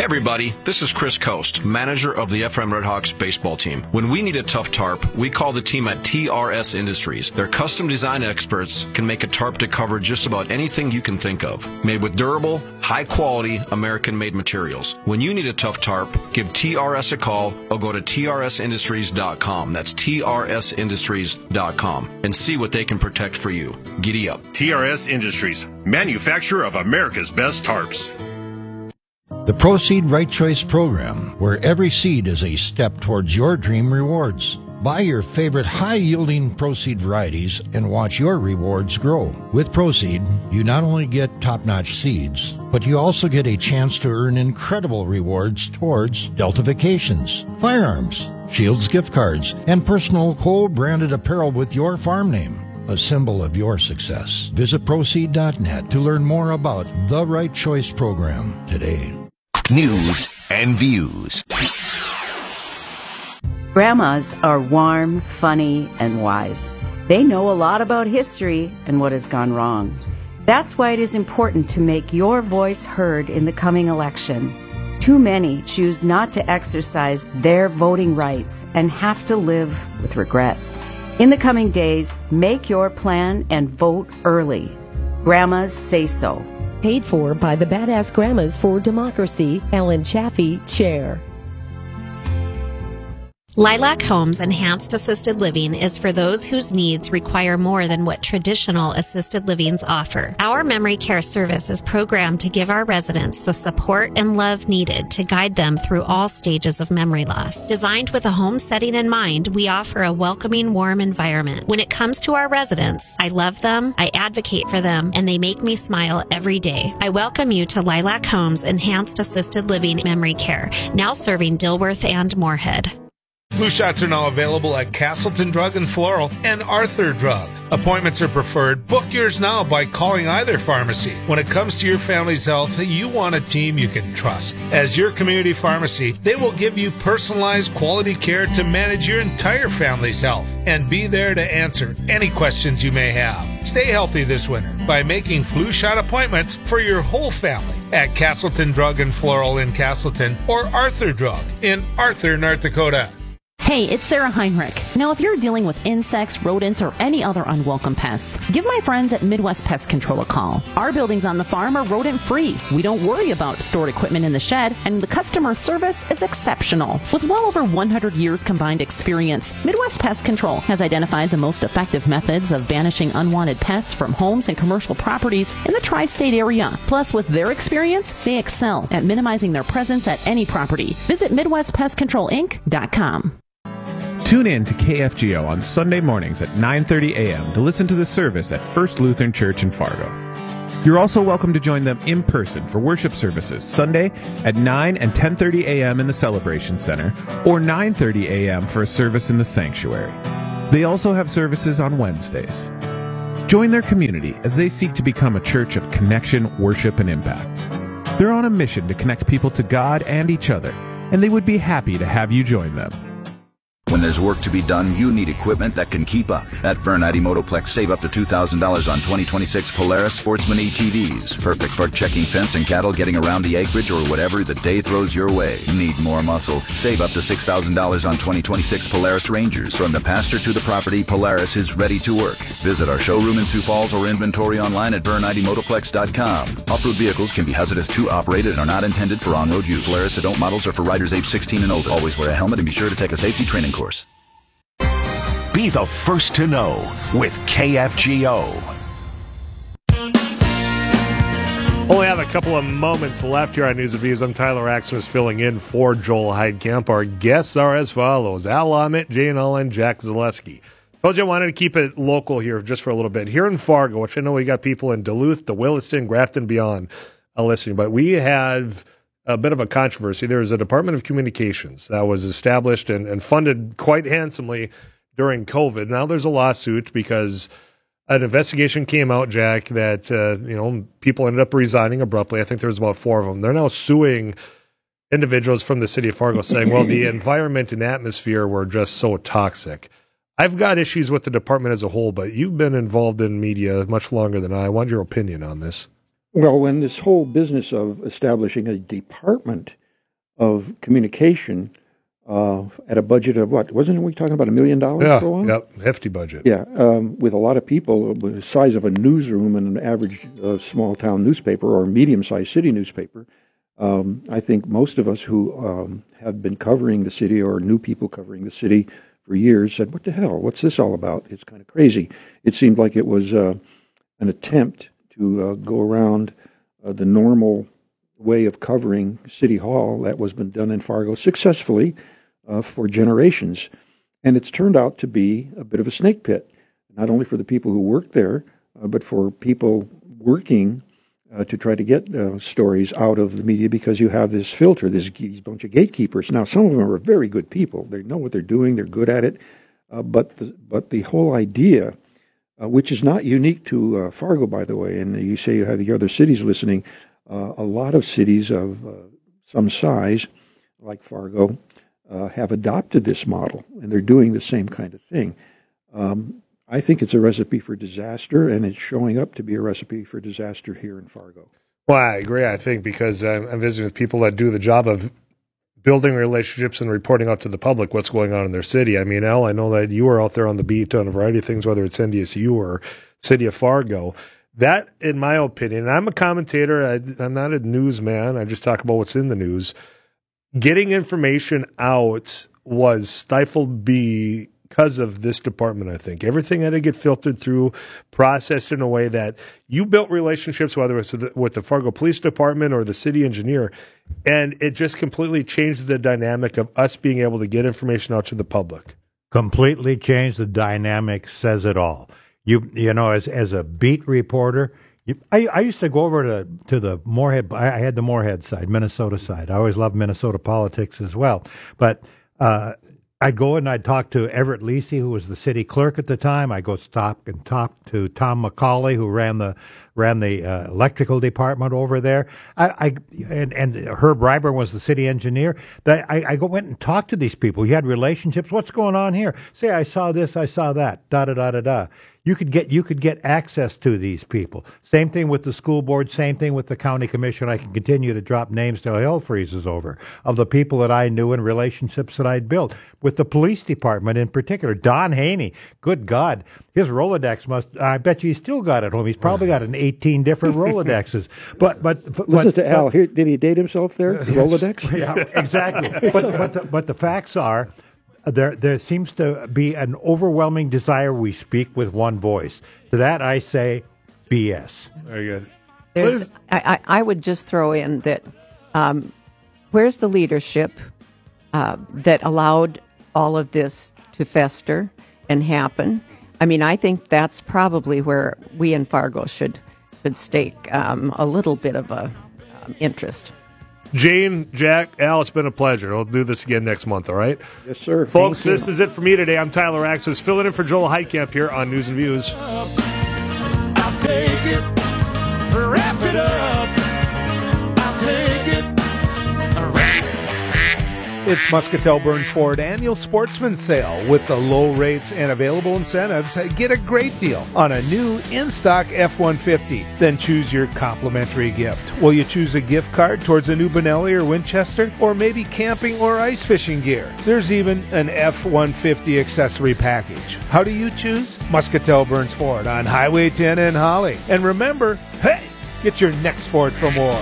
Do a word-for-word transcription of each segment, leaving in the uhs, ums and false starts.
everybody, this is Chris Coast, manager of the F R M Redhawks baseball team. When we need a tough tarp, we call the team at T R S Industries. Their custom design experts can make a tarp to cover just about anything you can think of. Made with durable, high-quality, American-made materials. When you need a tough tarp, give T R S a call or go to T R S industries dot com. That's T R S industries dot com and see what they can protect for you. Giddy up. T R S Industries, manufacturer of America's best tarps. The Proceed Right Choice program, where every seed is a step towards your dream rewards. Buy your favorite high-yielding Proceed varieties and watch your rewards grow. With Proceed, you not only get top-notch seeds, but you also get a chance to earn incredible rewards towards Delta Vacations, firearms, Shields gift cards, and personal Cole-branded apparel with your farm name, a symbol of your success. Visit Proceed dot net to learn more about the Right Choice program today. News and views. Grandmas are warm, funny, and wise. They know a lot about history and what has gone wrong. That's why it is important to make your voice heard in the coming election. Too many choose not to exercise their voting rights and have to live with regret. In the coming days, make your plan and vote early. Grandmas say so. Paid for by the Badass Grandmas for Democracy, Ellen Chaffee, Chair. Lilac Homes Enhanced Assisted Living is for those whose needs require more than what traditional assisted livings offer. Our memory care service is programmed to give our residents the support and love needed to guide them through all stages of memory loss. Designed with a home setting in mind, we offer a welcoming, warm environment. When it comes to our residents, I love them, I advocate for them, and they make me smile every day. I welcome you to Lilac Homes Enhanced Assisted Living Memory Care, now serving Dilworth and Moorhead. Flu shots are now available at Castleton Drug and Floral and Arthur Drug. Appointments are preferred. Book yours now by calling either pharmacy. When it comes to your family's health, you want a team you can trust. As your community pharmacy, they will give you personalized quality care to manage your entire family's health and be there to answer any questions you may have. Stay healthy this winter by making flu shot appointments for your whole family at Castleton Drug and Floral in Castleton or Arthur Drug in Arthur, North Dakota. Hey, it's Sarah Heinrich. Now, if you're dealing with insects, rodents, or any other unwelcome pests, give my friends at Midwest Pest Control a call. Our buildings on the farm are rodent-free. We don't worry about stored equipment in the shed, and the customer service is exceptional. With well over one hundred years combined experience, Midwest Pest Control has identified the most effective methods of banishing unwanted pests from homes and commercial properties in the tri-state area. Plus, with their experience, they excel at minimizing their presence at any property. Visit Midwest Pest Control Inc dot com. Tune in to K F G O on Sunday mornings at nine thirty a.m. to listen to the service at First Lutheran Church in Fargo. You're also welcome to join them in person for worship services Sunday at nine and ten thirty a.m. in the Celebration Center or nine thirty a.m. for a service in the sanctuary. They also have services on Wednesdays. Join their community as they seek to become a church of connection, worship, and impact. They're on a mission to connect people to God and each other, and they would be happy to have you join them. When there's work to be done, you need equipment that can keep up. At Vernati Motoplex, save up to two thousand dollars on twenty twenty-six Polaris Sportsman A T Vs. Perfect for checking fence and cattle, getting around the acreage, or whatever the day throws your way. Need more muscle? Save up to six thousand dollars on twenty twenty-six Polaris Rangers. From the pasture to the property, Polaris is ready to work. Visit our showroom in Sioux Falls or inventory online at Vernati Motoplex dot com. Off-road vehicles can be hazardous to operate and are not intended for on-road use. Polaris adult models are for riders age sixteen and older. Always wear a helmet and be sure to take a safety training course. Be the first to know with K F G O. Only have a couple of moments left here on News and Views. I'm Tyler Axmus filling in for Joel Heidkamp. Our guests are as follows: Al Ahmet, Jay Null, and Jack Zaleski. Told you I wanted to keep it local here just for a little bit. Here in Fargo, which I know we got people in Duluth, the Williston, Grafton, beyond uh, listening, but we have a bit of a controversy. There is a Department of Communications that was established and, and funded quite handsomely during COVID. Now there's a lawsuit because an investigation came out, Jack, that uh, you know people ended up resigning abruptly. I think there was about four of them. They're now suing individuals from the city of Fargo saying, well, the environment and atmosphere were just so toxic. I've got issues with the department as a whole, but you've been involved in media much longer than I. I want your opinion on this. Well, when this whole business of establishing a department of communication uh, at a budget of what? Wasn't we talking about a million dollars yeah, for a while? Yep, hefty budget. Yeah, um, with a lot of people, with the size of a newsroom in an average uh, small-town newspaper or medium-sized city newspaper. Um, I think most of us who um, have been covering the city or knew people covering the city for years said, what the hell? What's this all about? It's kind of crazy. It seemed like it was uh, an attempt to uh, go around uh, the normal way of covering City Hall that was been done in Fargo successfully uh, for generations. And it's turned out to be a bit of a snake pit, not only for the people who work there, uh, but for people working uh, to try to get uh, stories out of the media, because you have this filter, this these bunch of gatekeepers. Now, some of them are very good people. They know what they're doing. They're good at it. Uh, but, the, but the whole idea, uh, which is not unique to uh, Fargo, by the way, and you say you have the other cities listening, uh, a lot of cities of uh, some size, like Fargo, uh, have adopted this model, and they're doing the same kind of thing. Um, I think it's a recipe for disaster, and it's showing up to be a recipe for disaster here in Fargo. Well, I agree, I think, because I'm, I'm visiting with people that do the job of building relationships and reporting out to the public what's going on in their city. I mean, Al, I know that you are out there on the beat on a variety of things, whether it's N D S U or City of Fargo. That, in my opinion, and I'm a commentator, I, I'm not a newsman, I just talk about what's in the news. Getting information out was stifled because of this department, I think. Everything had to get filtered through, processed in a way that you built relationships, whether it's with the, with the Fargo Police Department or the city engineer, and it just completely changed the dynamic of us being able to get information out to the public. Completely changed the dynamic, says it all. You you know, as as a beat reporter, you, I, I used to go over to, to the Moorhead. I, I had the Moorhead side, Minnesota side. I always loved Minnesota politics as well. But uh, I'd go and I'd talk to Everett Lisi, who was the city clerk at the time. I'd go stop and talk to Tom McCauley, who ran the ran the uh, electrical department over there. I, I and, and Herb Ryburn was the city engineer. That I, I go went and talked to these people. You had relationships. What's going on here? Say, I saw this, I saw that. Da da da da da. You could get you could get access to these people. Same thing with the school board. Same thing with the county commission. I can continue to drop names till hell freezes over of the people that I knew and relationships that I'd built with the police department in particular. Don Haney, good God, his Rolodex must. I bet you he's still got it home. He's probably got an eighteen different Rolodexes. But but, but listen but, to Al. But, Here, did he date himself there? Rolodex. Yeah, exactly. But but the, but the facts are. There there seems to be an overwhelming desire we speak with one voice. To that I say B S. Very good. There's, I, I would just throw in that um, where's the leadership uh, that allowed all of this to fester and happen? I mean, I think that's probably where we in Fargo should, should stake um, a little bit of a um, interest. Jane, Jack, Al, it's been a pleasure. We'll do this again next month, all right? Yes, sir. Folks, Thank this you. is it for me today. I'm Tyler Axis, filling in for Joel Heitkamp here on News and Views. I'll take it, wrap it up, I'll take it. It's Muscatel Burns Ford Annual Sportsman Sale. With the low rates and available incentives, get a great deal on a new in-stock F one fifty. Then choose your complimentary gift. Will you choose a gift card towards a new Benelli or Winchester, or maybe camping or ice fishing gear? There's even an F one fifty accessory package. How do you choose? Muscatel Burns Ford on Highway ten in Holly. And remember, hey, get your next Ford for more.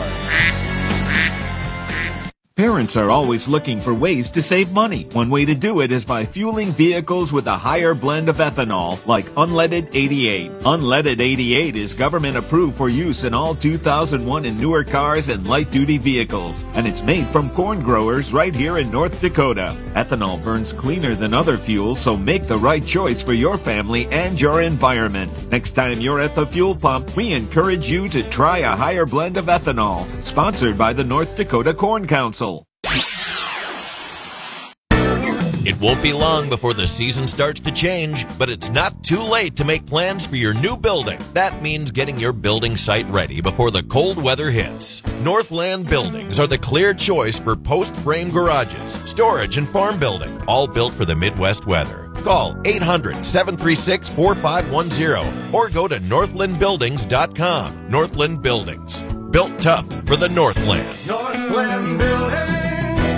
Parents are always looking for ways to save money. One way to do it is by fueling vehicles with a higher blend of ethanol, like Unleaded eighty-eight. Unleaded eighty-eight is government approved for use in all two thousand one and newer cars and light-duty vehicles, and it's made from corn growers right here in North Dakota. Ethanol burns cleaner than other fuels, so make the right choice for your family and your environment. Next time you're at the fuel pump, we encourage you to try a higher blend of ethanol. Sponsored by the North Dakota Corn Council. It won't be long before the season starts to change, but it's not too late to make plans for your new building. That means getting your building site ready before the cold weather hits. Northland Buildings are the clear choice for post-frame garages, storage, and farm building, all built for the Midwest weather. Call eight hundred, seven three six, four five one zero or go to northland buildings dot com. Northland Buildings, built tough for the Northland. Northland Building.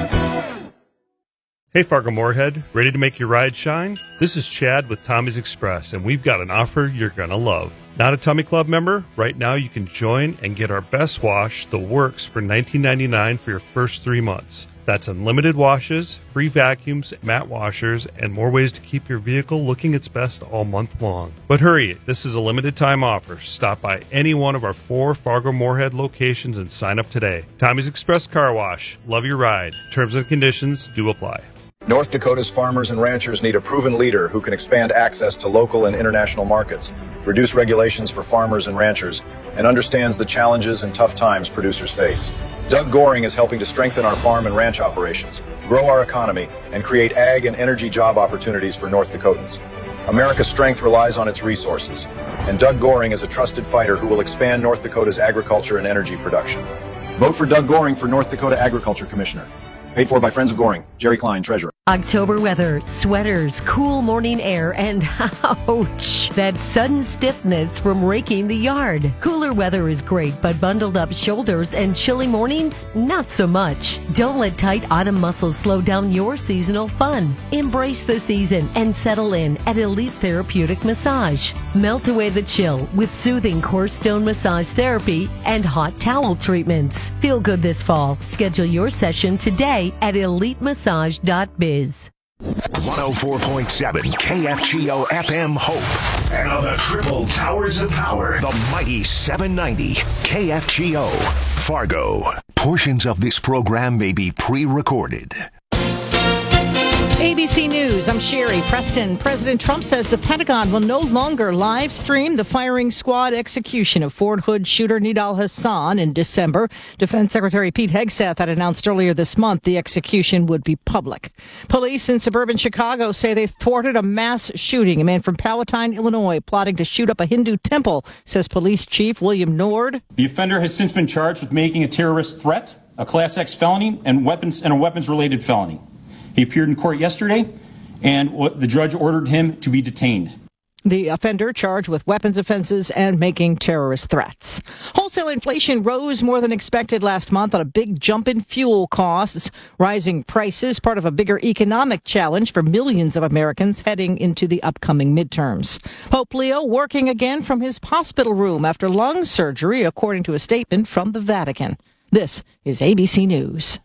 Hey Fargo-Moorhead, ready to make your ride shine? This is Chad with Tommy's Express, and we've got an offer you're going to love. Not a Tummy Club member? Right now you can join and get our best wash, The Works, for nineteen ninety-nine dollars for your first three months. That's unlimited washes, free vacuums, matte washers, and more ways to keep your vehicle looking its best all month long. But hurry, this is a limited time offer. Stop by any one of our four Fargo-Moorhead locations and sign up today. Tommy's Express Car Wash. Love your ride. Terms and conditions do apply. North Dakota's farmers and ranchers need a proven leader who can expand access to local and international markets, reduce regulations for farmers and ranchers, and understands the challenges and tough times producers face. Doug Goring is helping to strengthen our farm and ranch operations, grow our economy, and create ag and energy job opportunities for North Dakotans. America's strength relies on its resources, and Doug Goring is a trusted fighter who will expand North Dakota's agriculture and energy production. Vote for Doug Goring for North Dakota Agriculture Commissioner. Paid for by Friends of Goring. Jerry Klein, Treasurer. October weather, sweaters, cool morning air, and ouch, that sudden stiffness from raking the yard. Cooler weather is great, but bundled up shoulders and chilly mornings, not so much. Don't let tight autumn muscles slow down your seasonal fun. Embrace the season and settle in at Elite Therapeutic Massage. Melt away the chill with soothing core stone massage therapy and hot towel treatments. Feel good this fall. Schedule your session today at elite massage dot biz. one oh four point seven K F G O F M Hope. And on the triple towers of power, the mighty seven ninety K F G O Fargo. Portions of this program may be pre-recorded. A B C News, I'm Sherry Preston. President Trump says the Pentagon will no longer live stream the firing squad execution of Fort Hood shooter Nidal Hasan in December. Defense Secretary Pete Hegseth had announced earlier this month the execution would be public. Police in suburban Chicago say they thwarted a mass shooting. A man from Palatine, Illinois, plotting to shoot up a Hindu temple, says Police Chief William Nord. The offender has since been charged with making a terrorist threat, a Class X felony, and weapons and a weapons-related felony. He appeared in court yesterday, and the judge ordered him to be detained. The offender charged with weapons offenses and making terrorist threats. Wholesale inflation rose more than expected last month on a big jump in fuel costs. Rising prices, part of a bigger economic challenge for millions of Americans heading into the upcoming midterms. Pope Leo working again from his hospital room after lung surgery, according to a statement from the Vatican. This is A B C News.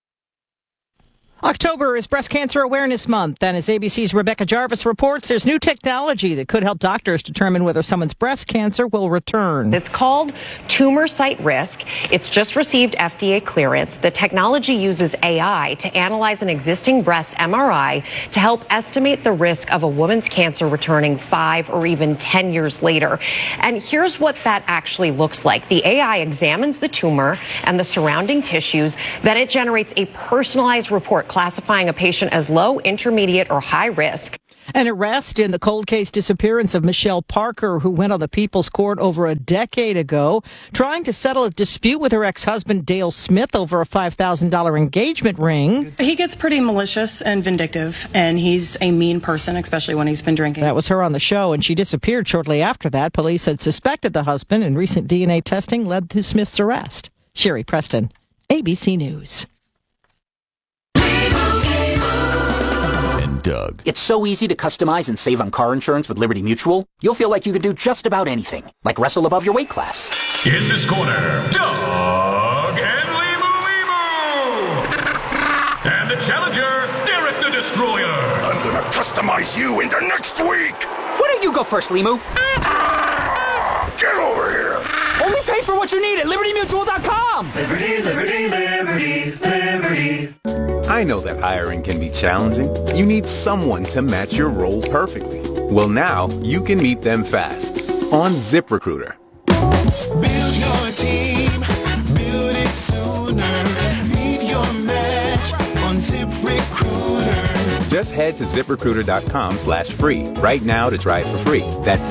October is Breast Cancer Awareness Month, and as A B C's Rebecca Jarvis reports, there's new technology that could help doctors determine whether someone's breast cancer will return. It's called Tumor Site Risk. It's just received F D A clearance. The technology uses A I to analyze an existing breast M R I to help estimate the risk of a woman's cancer returning five or even ten years later. And here's what that actually looks like. The A I examines the tumor and the surrounding tissues. Then it generates a personalized report classifying a patient as low, intermediate, or high risk. An arrest in the cold case disappearance of Michelle Parker, who went on the People's Court over a decade ago, trying to settle a dispute with her ex-husband Dale Smith over a five thousand dollars engagement ring. He gets pretty malicious and vindictive, and he's a mean person, especially when he's been drinking. That was her on the show, and she disappeared shortly after that. Police had suspected the husband, and recent D N A testing led to Smith's arrest. Sherry Preston, A B C News. Doug. It's so easy to customize and save on car insurance with Liberty Mutual. You'll feel like you could do just about anything, like wrestle above your weight class. In this corner, Doug and Limu Limu. And the challenger, Derek the Destroyer. I'm gonna customize you into next week. Why don't you go first, Limu? Get over here. Only pay for what you need at Liberty Mutual dot com. Liberty, Liberty, Liberty, Liberty. I know that hiring can be challenging. You need someone to match your role perfectly. Well, now you can meet them fast on ZipRecruiter. Build your team, build it sooner. Meet your match on ZipRecruiter. Just head to ZipRecruiter dot com slash free right now to try it for free. That's